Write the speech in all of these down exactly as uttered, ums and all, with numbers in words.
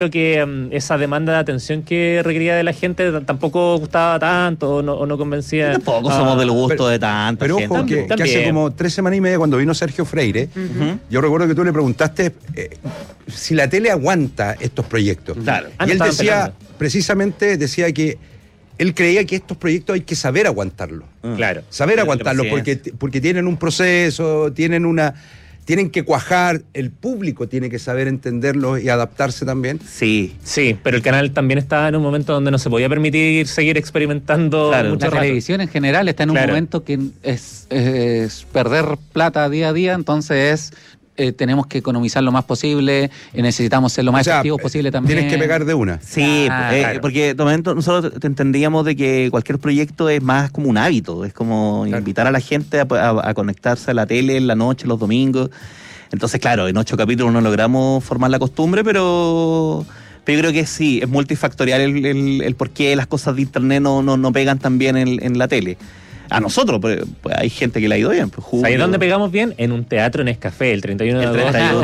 que um, esa demanda de atención que requería de la gente t- tampoco gustaba tanto o no, o no convencía. Tampoco ah, somos del gusto pero, de tanta pero gente. ojo, que, que hace como tres semanas y media cuando vino Sergio Freire, uh-huh. yo recuerdo que tú le preguntaste eh, si la tele aguanta estos proyectos. Claro. Y ah, no él decía, pelando. precisamente decía que él creía que estos proyectos hay que saber aguantarlos. Uh, claro. Saber aguantarlos porque, porque tienen un proceso, tienen una... Tienen que cuajar, el público tiene que saber entenderlos y adaptarse también. Sí. Sí, pero el canal también estaba en un momento donde no se podía permitir seguir experimentando claro, mucho la rato. televisión en general está en un claro. momento que es, es perder plata día a día, entonces eh, tenemos que economizar lo más posible, eh, necesitamos ser lo más o sea, efectivos posible también. Tienes que pegar de una. Sí, Ah, eh, claro. porque de momento nosotros te entendíamos de que cualquier proyecto es más como un hábito, es como claro. invitar a la gente a, a, a conectarse a la tele en la noche, los domingos. Entonces, claro, en ocho capítulos no logramos formar la costumbre, pero, pero yo creo que sí, es multifactorial el, el, el por qué las cosas de internet no, no, no pegan tan bien en, en la tele. A nosotros, pues, pues hay gente que le ha ido bien. Pues, ¿Sabes dónde pegamos bien? En un teatro en Escafé, el treinta y uno de agosto.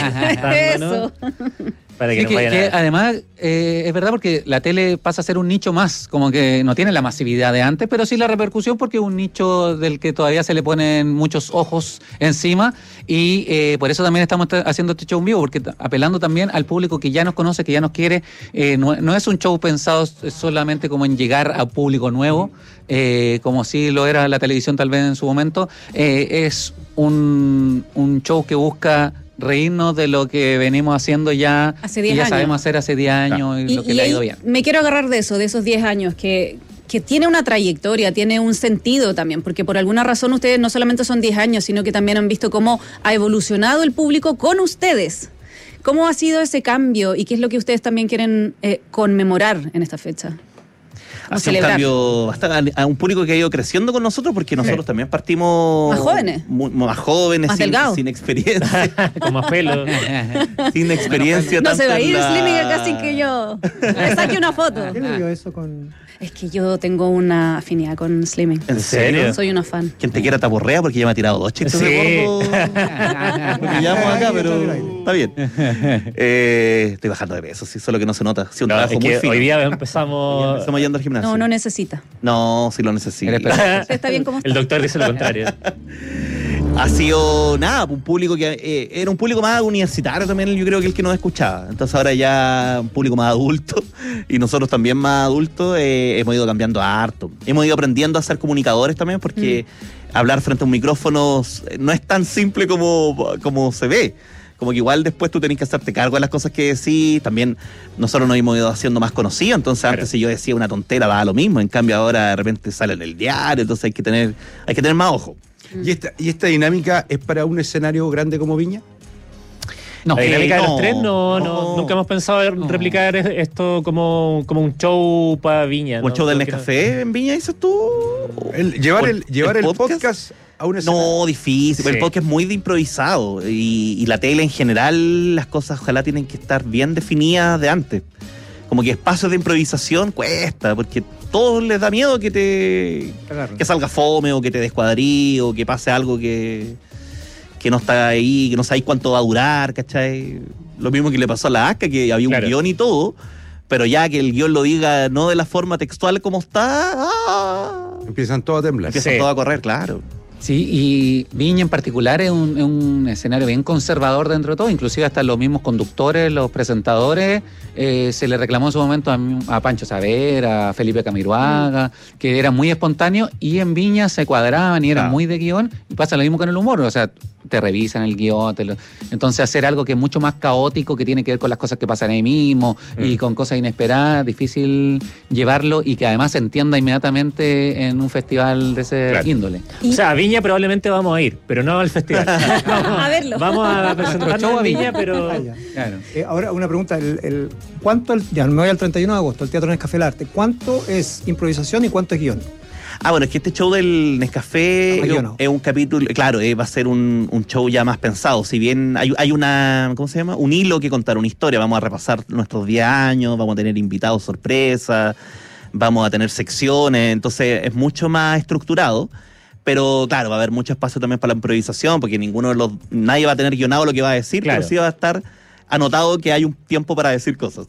Eso. Para que Sí, nos que, vayan que a... además eh, es verdad porque la tele pasa a ser un nicho más, como que no tiene la masividad de antes, pero sí la repercusión porque es un nicho del que todavía se le ponen muchos ojos encima y eh, por eso también estamos t- haciendo este show en vivo, porque t- apelando también al público que ya nos conoce, que ya nos quiere, eh, no, no es un show pensado solamente como en llegar a público nuevo, eh, como sí lo era la televisión tal vez en su momento, eh, es un, un show que busca reírnos de lo que venimos haciendo ya, hace diez y ya años. sabemos hacer hace diez años y, y lo que y le ha ahí ido bien. Me quiero agarrar de eso, de esos diez años, que, que tiene una trayectoria, tiene un sentido también, porque por alguna razón ustedes no solamente son diez años, sino que también han visto cómo ha evolucionado el público con ustedes. ¿Cómo ha sido ese cambio y qué es lo que ustedes también quieren eh, conmemorar en esta fecha? Ha sido un cambio bastante, a un público que ha ido creciendo con nosotros, porque nosotros sí. también partimos... Más jóvenes. Muy, más jóvenes, más sin, sin experiencia. Con más pelo. Sin experiencia. No se va a ir la... Slimming acá sin que yo le saque una foto. ¿Qué le dio eso con...? Es que yo tengo una afinidad con Slimming. ¿En serio? Soy una fan. Quien te quiera te aporrea porque ya me ha tirado dos chistes sí. de gordo. Porque llamo acá, pero está bien. Eh, estoy bajando de peso, sí, solo que no se nota. Sí, un no, trabajo es muy que fino. hoy día empezamos... Empezamos yendo al gimnasio. No, no necesita. No, sí lo necesita. Está bien como está. El doctor dice lo contrario. Ha sido, nada, un público que eh, era un público más universitario también, yo creo que el que nos escuchaba. Entonces ahora ya un público más adulto y nosotros también más adultos eh, hemos ido cambiando harto. Hemos ido aprendiendo a ser comunicadores también porque mm. hablar frente a un micrófono no es tan simple como, como se ve. Como que igual después tú tenés que hacerte cargo de las cosas que decís. También nosotros nos hemos ido haciendo más conocidos. Entonces claro. antes si yo decía una tontera daba lo mismo. En cambio ahora de repente sale en el diario. Entonces hay que tener, hay que tener más ojo. ¿Y esta, ¿Y esta dinámica es para un escenario grande como Viña? No, la dinámica eh, de no, los tres no, no, no. nunca hemos pensado en No. replicar esto como, como un show para Viña. ¿O el ¿no? show del Porque Nescafé no... en Viña dices tú? El, llevar el, llevar el el podcast? podcast a un escenario. No, difícil. Sí. El podcast es muy de improvisado y, y la tele en general, las cosas ojalá tienen que estar bien definidas de antes. Como que espacios de improvisación cuesta, porque todos les da miedo que te Agarro. que salga fome o que te descuadrí o que pase algo que, que no está ahí, que no sabéis cuánto va a durar, ¿cachai? Lo mismo que le pasó a la Asca, que había un claro. guión y todo, pero ya que el guión lo diga no de la forma textual como está, ¡ah! Empiezan todos a temblar. Empiezan Sí. todos a correr, claro. Sí, y Viña en particular es un, es un escenario bien conservador dentro de todo, inclusive hasta los mismos conductores, los presentadores, eh, se le reclamó en su momento a, a Pancho Saber, a Felipe Camiroaga, mm. que era muy espontáneo, y en Viña se cuadraban y eran Ah. muy de guión, y pasa lo mismo con el humor, o sea, te revisan el guión, te lo, entonces hacer algo que es mucho más caótico, que tiene que ver con las cosas que pasan ahí mismo, mm. y con cosas inesperadas, difícil llevarlo, y que además se entienda inmediatamente en un festival de ese Claro. índole. O sea, a Viña probablemente vamos a ir, pero no al festival. vamos, A verlo. Vamos a presentarnos show a a Viña, Viña. pero... Ah, ya. Claro. Eh, ahora una pregunta, el, el, ¿cuánto, el, ya me voy al treinta y uno de agosto, el Teatro Nescafé del Arte, ¿cuánto es improvisación y cuánto es guión? Ah, bueno, es que este show del Nescafé Ah, es, yo no. es un capítulo, claro, eh, va a ser un, un show ya más pensado. Si bien hay, hay una, ¿cómo se llama? Un hilo que contar, una historia. Vamos a repasar nuestros diez años, vamos a tener invitados sorpresa, vamos a tener secciones, entonces es mucho más estructurado. Pero claro, va a haber mucho espacio también para la improvisación, porque ninguno de los, nadie va a tener guionado lo que va a decir, Claro. pero sí va a estar anotado que hay un tiempo para decir cosas.